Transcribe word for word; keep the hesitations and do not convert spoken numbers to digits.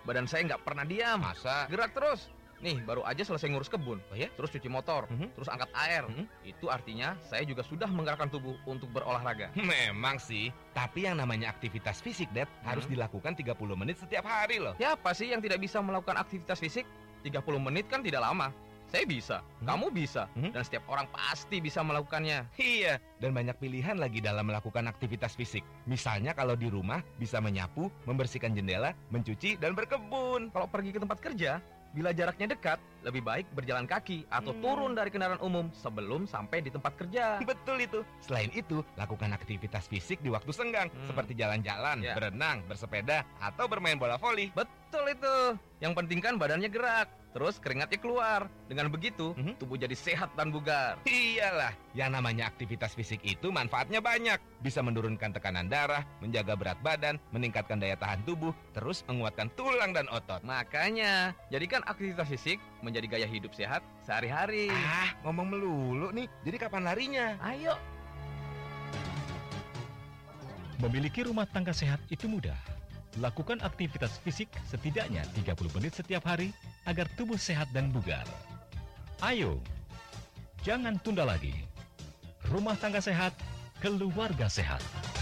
badan saya nggak pernah diam. Masa? Gerak terus. Nih, baru aja selesai ngurus kebun, Oh ya? terus cuci motor, Mhm. terus angkat air. Mhm. Itu artinya saya juga sudah menggerakkan tubuh untuk berolahraga. Memang sih, tapi yang namanya aktivitas fisik, Dad, harus Hmm. dilakukan tiga puluh menit setiap hari loh. Siapa sih yang tidak bisa melakukan aktivitas fisik? tiga puluh menit kan tidak lama. Saya bisa, Hmm. kamu bisa, Hmm. dan setiap orang pasti bisa melakukannya. Iya, dan banyak pilihan lagi dalam melakukan aktivitas fisik. Misalnya kalau di rumah bisa menyapu, membersihkan jendela, mencuci, dan berkebun. Kalau pergi ke tempat kerja, bila jaraknya dekat, lebih baik berjalan kaki atau Hmm. turun dari kendaraan umum sebelum sampai di tempat kerja. Betul itu. Selain itu, lakukan aktivitas fisik di waktu senggang, Hmm. seperti jalan-jalan, Ya. berenang, bersepeda, atau bermain bola voli. Betul itu. Yang penting kan badannya gerak, terus keringatnya keluar. Dengan begitu, Mhm. tubuh jadi sehat dan bugar. Iyalah, yang namanya aktivitas fisik itu manfaatnya banyak. Bisa menurunkan tekanan darah, menjaga berat badan, meningkatkan daya tahan tubuh, terus menguatkan tulang dan otot. Makanya, jadikan aktivitas fisik menjadi gaya hidup sehat sehari-hari. Ah, ngomong melulu nih. Jadi kapan larinya? Ayo. Memiliki rumah tangga sehat itu mudah. Lakukan aktivitas fisik setidaknya tiga puluh menit setiap hari agar tubuh sehat dan bugar. Ayo, jangan tunda lagi. Rumah tangga sehat, keluarga sehat.